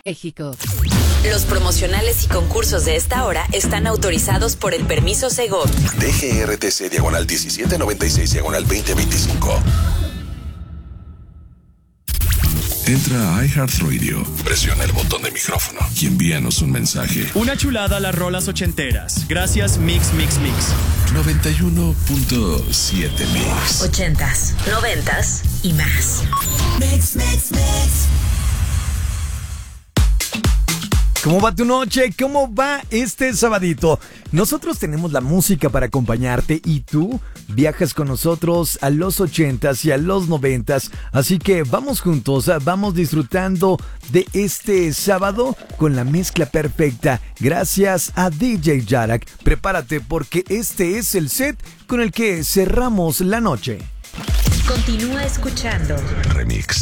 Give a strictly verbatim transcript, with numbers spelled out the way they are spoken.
México. Los promocionales y concursos de esta hora están autorizados por el permiso Segov. D G R T C diagonal diecisiete noventa y seis diagonal veinte veinticinco. Entra a iHeartRadio, presiona el botón de micrófono y envíanos un mensaje. Una chulada a las rolas ochenteras. Gracias Mix Mix Mix. noventa y uno punto siete Mix. Ochentas, noventas y más. Mix Mix Mix. ¿Cómo va tu noche? ¿Cómo va este sabadito? Nosotros tenemos la música para acompañarte y tú viajas con nosotros a los ochentas y a los noventas. Así que vamos juntos, vamos disfrutando de este sábado con la mezcla perfecta. Gracias a D J Jarak. Prepárate porque este es el set con el que cerramos la noche. Continúa escuchando Remix.